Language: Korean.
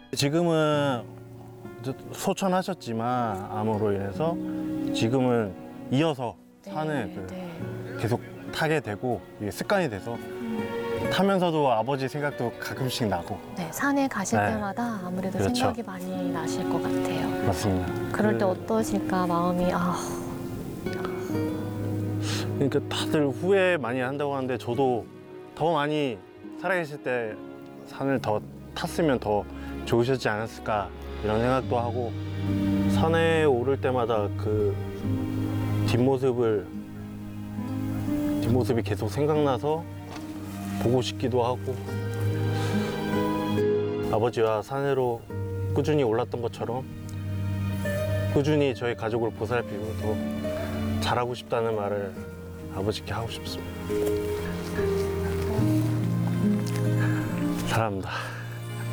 지금은 소천하셨지만 암으로 인해서 지금은 이어서 산을 계속 타게 되고 이게 습관이 돼서 타면서도 아버지 생각도 가끔씩 나고. 네, 산에 가실 네. 때마다 아무래도 그렇죠. 생각이 많이 나실 것 같아요. 맞습니다. 그럴 때 어떠실까 마음이 그러니까 다들 후회 많이 한다고 하는데 저도 더 많이 살아계실 때 산을 더 탔으면 더 좋으셨지 않았을까 이런 생각도 하고 산에 오를 때마다 그 뒷모습이 계속 생각나서 보고 싶기도 하고 아버지와 산으로 꾸준히 올랐던 것처럼 꾸준히 저희 가족을 보살피고 더 잘하고 싶다는 말을 아버지께 하고 싶습니다. 사랑합니다.